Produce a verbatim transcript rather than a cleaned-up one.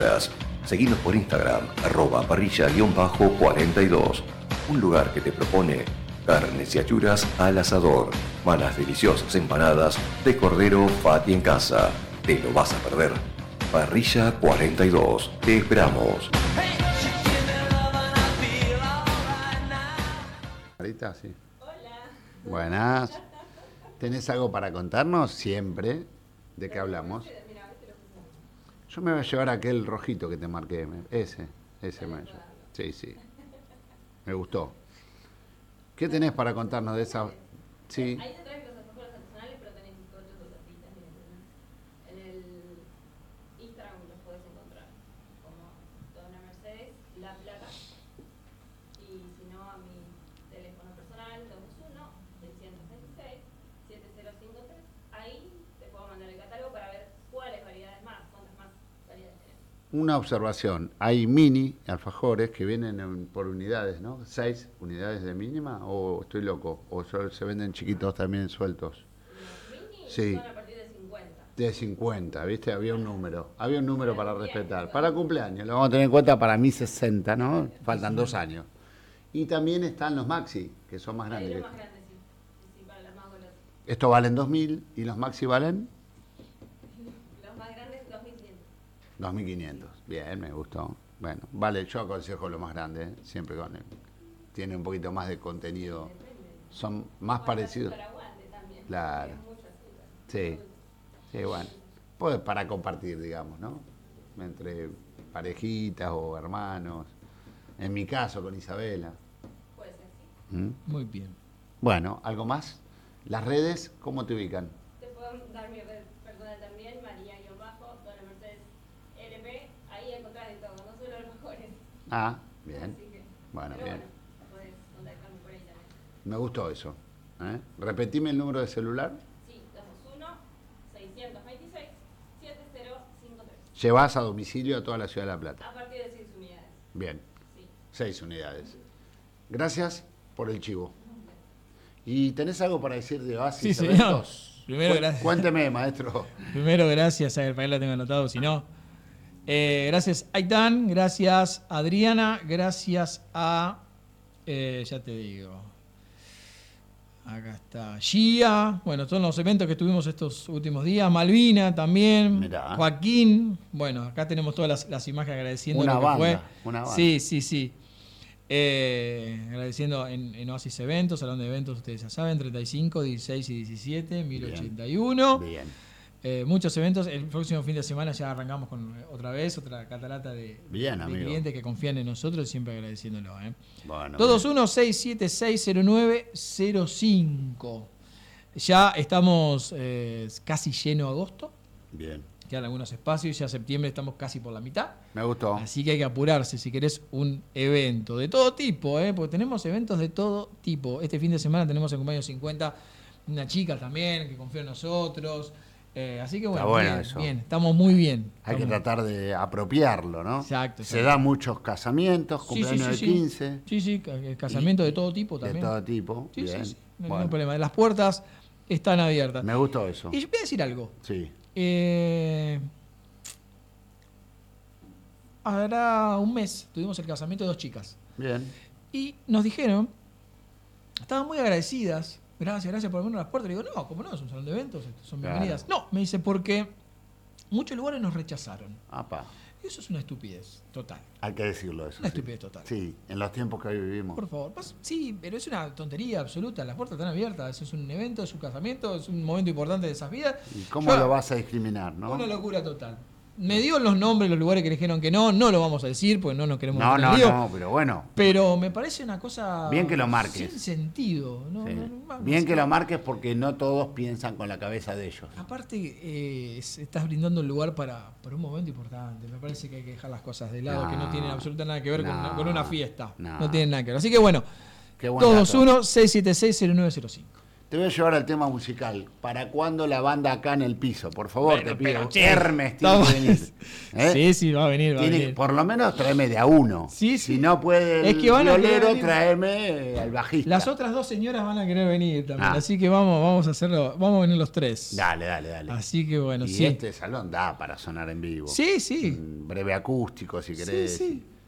Seguinos por Instagram, arroba parrilla-cuarenta y dos. Un lugar que te propone carnes y achuras al asador, malas deliciosas empanadas de cordero Fati en casa. Te lo vas a perder. Parrilla cuarenta y dos. Te esperamos. Marita, sí. Hola. Buenas. ¿Tenés algo para contarnos? Siempre. ¿De qué hablamos? Yo me voy a llevar aquel rojito que te marqué. Ese. Ese me llevo. Sí, sí. Me gustó. ¿Qué tenés para contarnos de esa? Sí. Ahí te traen los alfajores artesanales, pero tenés bizcochos o tapitas. En el Instagram los podés encontrar como Dona Mercedes, La Plata. Y si no, a mi teléfono personal, dos uno, seiscientos veintiséis, siete cero cinco tres. Ahí te puedo mandar el catálogo para ver cuáles variedades más, cuántas más variedades tenemos. Una observación. Hay mini alfajores que vienen en, por unidades, ¿no? ¿Seis unidades de mínima? ¿O estoy loco? ¿O solo se venden chiquitos también sueltos? Los mini Sí. son a partir de cincuenta. De cincuenta, ¿viste? Había un número. Había un número para respetar. Para cumpleaños. Lo vamos a tener en cuenta para mí sesenta, ¿no? Faltan dos años. Y también están los maxi, que son más grandes. Hay que los más estos. grandes, sí. Sí, para las más golosas. Estos valen dos mil y los maxi valen Los más grandes, dos mil quinientos. dos mil quinientos. Bien, me gustó. Bueno, vale, yo aconsejo lo más grande, ¿eh? Siempre con él. Tiene un poquito más de contenido. Son más parecidos. Para aguante también. Claro. Tiene mucho azúcar. Sí, sí, bueno. Pues para compartir, digamos, ¿no? Entre parejitas o hermanos. En mi caso, con Isabela. Puede ser, sí. ¿Mm? Muy bien. Bueno, ¿algo más? Las redes, ¿cómo te ubican? Te puedo dar mi red personal también, María-Dona Mercedes L P. Ahí encontrás de todo, no solo los mejores. Ah, bien. Así que, Bueno, pero bien. bueno, podés contactarme por ahí también. Me gustó eso. ¿eh? Repetime el número de celular. Sí, dos uno, seiscientos veintiséis, siete cero cinco tres. Llevas a domicilio a toda la Ciudad de La Plata. A partir de seis unidades. Bien, Sí. seis unidades. Gracias por el chivo. ¿Y tenés algo para decir de Oasis Sí, Eventos? señor. Primero, Cu- gracias. Cuénteme, maestro. Primero, gracias, a ver, para ahí la tengo anotado, si no. Eh, gracias Aitán, gracias Adriana, gracias a, eh, ya te digo, acá está Gia, bueno, son los eventos que tuvimos estos últimos días, Malvina también, Mirá. Joaquín, bueno, acá tenemos todas las, las imágenes agradeciendo Una lo que banda, fue. una banda. Sí, sí, sí. Eh, agradeciendo en, en Oasis Eventos, Salón de Eventos, ustedes ya saben, treinta y cinco, dieciséis y diecisiete, mil ochenta y uno. Bien. Eh, muchos eventos. El próximo fin de semana ya arrancamos con otra vez, otra catarata de, Bien, de amigo. clientes que confían en nosotros, siempre agradeciéndolo. ¿eh? Bueno, Todos bien. uno seis siete seis cero nueve cero cinco. Ya estamos eh, casi lleno agosto. Bien. Quedan algunos espacios, ya septiembre estamos casi por la mitad. Me gustó. Así que hay que apurarse si querés un evento de todo tipo, ¿eh? Porque tenemos eventos de todo tipo. Este fin de semana tenemos en Cumpleaños cincuenta una chica también que confía en nosotros. Eh, así que bueno, Está bueno bien, eso. bien, estamos muy bien. Hay que Estamos- tratar de apropiarlo, ¿no? Exacto, Se exacto. dan muchos casamientos, Sí, cumpleaños sí, sí, de sí. quince. Sí, sí, ca- casamiento de todo tipo De también. todo tipo. Sí, Bien. sí, sí. No hay Bueno, ningún problema. Las puertas están abiertas. me gustó eso. Y yo voy a decir algo. Sí. Eh, hará un mes tuvimos el casamiento de dos chicas. Bien. Y nos dijeron, estaban muy agradecidas, gracias, gracias por abrirnos las puertas. Le digo, no, como no, es un salón de eventos, son Claro. bienvenidas. No, me dice, porque muchos lugares nos rechazaron. Apa. Eso es una estupidez total. Hay que decirlo eso. Una sí. estupidez total. Sí, en los tiempos que hoy vivimos. Por favor, pas- sí, pero es una tontería absoluta, las puertas están abiertas, eso es un evento, es un casamiento, es un momento importante de esas vidas. ¿Y cómo Yo- lo vas a discriminar, no? Una locura total. Me dio los nombres de los lugares que le dijeron que no, no lo vamos a decir porque no nos queremos No, meter en no, lío. no, pero bueno. Pero me parece una cosa Bien que lo marques. sin sentido. ¿no? Sí. No, no, vamos, Bien que no. lo marques porque no todos piensan con la cabeza de ellos. Aparte, eh, es- estás brindando el lugar para, para un momento importante. Me parece que hay que dejar las cosas de lado, No, que no tienen absolutamente nada que ver con, no, una, con una fiesta. no. No. tienen nada que ver. Así que bueno, Qué buen dos dato. uno seis siete seis cero nueve cero cinco. Te voy a llevar al tema musical. ¿Para cuándo la banda acá en el piso? Por favor, Bueno, te pido. pero, che, Hermes tiene estamos- que venir. ¿Eh? Sí, sí, va a venir, va a Tiene- venir. por lo menos tráeme de a uno. Sí, sí. Si no puede el Es que van a querer violero, venir. tráeme eh, al bajista. Las otras dos señoras van a querer venir también, Ah. así que vamos, vamos a hacerlo, vamos a venir los tres. Dale, dale, dale. Así que bueno, y sí. este salón da para sonar en vivo. Sí, sí. Un breve acústico, si Sí, querés. sí.